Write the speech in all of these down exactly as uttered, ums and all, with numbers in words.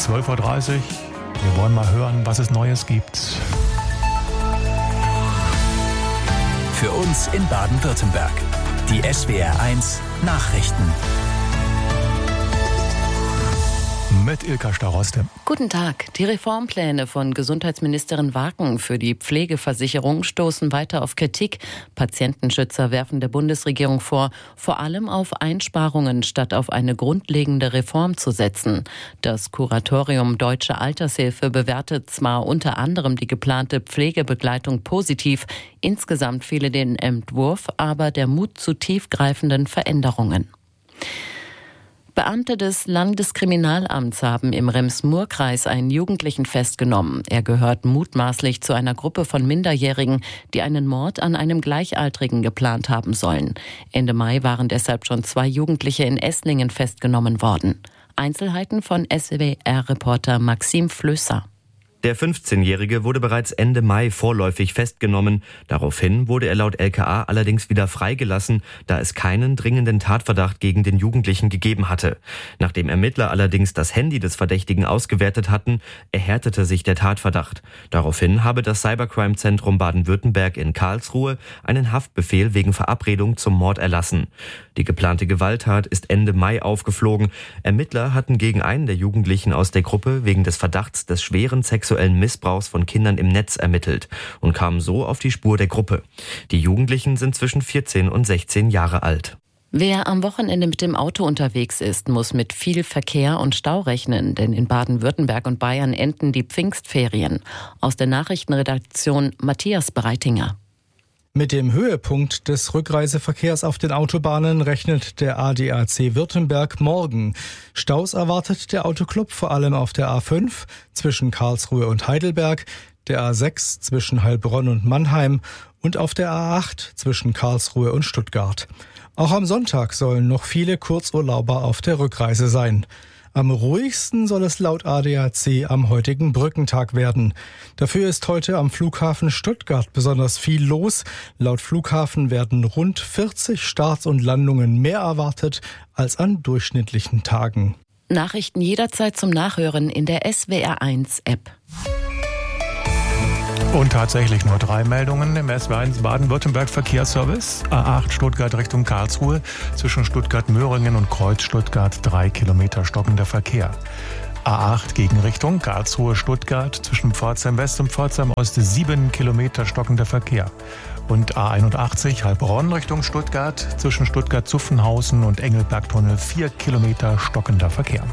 zwölf Uhr dreißig. Wir wollen mal hören, was es Neues gibt. Für uns in Baden-Württemberg. Die S W R eins Nachrichten. Mit Ilka Staroste. Guten Tag. Die Reformpläne von Gesundheitsministerin Waken für die Pflegeversicherung stoßen weiter auf Kritik. Patientenschützer werfen der Bundesregierung vor, vor allem auf Einsparungen statt auf eine grundlegende Reform zu setzen. Das Kuratorium Deutsche Altershilfe bewertet zwar unter anderem die geplante Pflegebegleitung positiv, insgesamt fehle den Entwurf aber der Mut zu tiefgreifenden Veränderungen. Beamte des Landeskriminalamts haben im Rems-Murr-Kreis einen Jugendlichen festgenommen. Er gehört mutmaßlich zu einer Gruppe von Minderjährigen, die einen Mord an einem Gleichaltrigen geplant haben sollen. Ende Mai waren deshalb schon zwei Jugendliche in Esslingen festgenommen worden. Einzelheiten von S W R-Reporter Maxim Flößer. Der fünfzehnjährige wurde bereits Ende Mai vorläufig festgenommen. Daraufhin wurde er laut L K A allerdings wieder freigelassen, da es keinen dringenden Tatverdacht gegen den Jugendlichen gegeben hatte. Nachdem Ermittler allerdings das Handy des Verdächtigen ausgewertet hatten, erhärtete sich der Tatverdacht. Daraufhin habe das Cybercrime-Zentrum Baden-Württemberg in Karlsruhe einen Haftbefehl wegen Verabredung zum Mord erlassen. Die geplante Gewalttat ist Ende Mai aufgeflogen. Ermittler hatten gegen einen der Jugendlichen aus der Gruppe wegen des Verdachts des schweren sexuellen Missbrauchs von Kindern im Netz ermittelt und kamen so auf die Spur der Gruppe. Die Jugendlichen sind zwischen vierzehn und sechzehn Jahre alt. Wer am Wochenende mit dem Auto unterwegs ist, muss mit viel Verkehr und Stau rechnen, denn in Baden-Württemberg und Bayern enden die Pfingstferien. Aus der Nachrichtenredaktion Matthias Breitinger. Mit dem Höhepunkt des Rückreiseverkehrs auf den Autobahnen rechnet der A D A C Württemberg morgen. Staus erwartet der Autoclub vor allem auf der A fünf zwischen Karlsruhe und Heidelberg, der A sechs zwischen Heilbronn und Mannheim und auf der A acht zwischen Karlsruhe und Stuttgart. Auch am Sonntag sollen noch viele Kurzurlauber auf der Rückreise sein. Am ruhigsten soll es laut A D A C am heutigen Brückentag werden. Dafür ist heute am Flughafen Stuttgart besonders viel los. Laut Flughafen werden rund vierzig Starts und Landungen mehr erwartet als an durchschnittlichen Tagen. Nachrichten jederzeit zum Nachhören in der S W R eins App. Und tatsächlich nur drei Meldungen im S W R eins Baden-Württemberg Verkehrsservice. A acht Stuttgart Richtung Karlsruhe. Zwischen Stuttgart-Möhringen und Kreuz Stuttgart drei Kilometer stockender Verkehr. A acht Gegenrichtung Karlsruhe-Stuttgart. Zwischen Pforzheim West und Pforzheim Ost sieben Kilometer stockender Verkehr. Und A einundachtzig Heilbronn Richtung Stuttgart. Zwischen Stuttgart-Zuffenhausen und Engelbergtunnel vier Kilometer stockender Verkehr.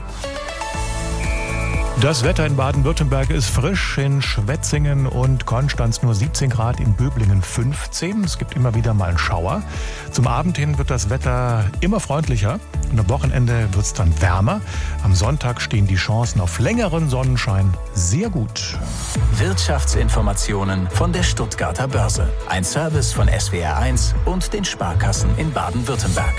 Das Wetter in Baden-Württemberg ist frisch, in Schwetzingen und Konstanz nur siebzehn Grad, in Böblingen fünfzehn. Es gibt immer wieder mal einen Schauer. Zum Abend hin wird das Wetter immer freundlicher und am Wochenende wird es dann wärmer. Am Sonntag stehen die Chancen auf längeren Sonnenschein sehr gut. Wirtschaftsinformationen von der Stuttgarter Börse. Ein Service von S W R eins und den Sparkassen in Baden-Württemberg.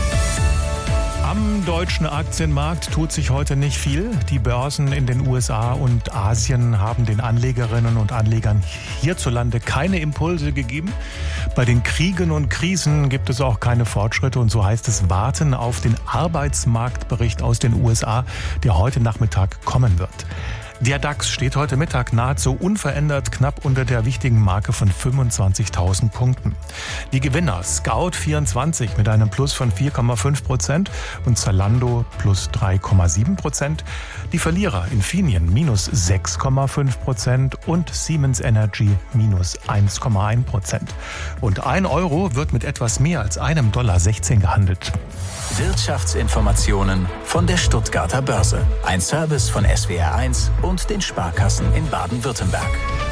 Am deutschen Aktienmarkt tut sich heute nicht viel. Die Börsen in den U S A und Asien haben den Anlegerinnen und Anlegern hierzulande keine Impulse gegeben. Bei den Kriegen und Krisen gibt es auch keine Fortschritte und so heißt es warten auf den Arbeitsmarktbericht aus den U S A, der heute Nachmittag kommen wird. Der DAX steht heute Mittag nahezu unverändert knapp unter der wichtigen Marke von fünfundzwanzigtausend Punkten. Die Gewinner Scout vierundzwanzig mit einem Plus von vier Komma fünf Prozent und Zalando plus drei Komma sieben Prozent. Die Verlierer Infineon minus sechs Komma fünf Prozent und Siemens Energy minus eins Komma eins Prozent. Und ein Euro wird mit etwas mehr als einem Dollar sechzehn gehandelt. Wirtschaftsinformationen von der Stuttgarter Börse. Ein Service von S W R eins und den Sparkassen in Baden-Württemberg.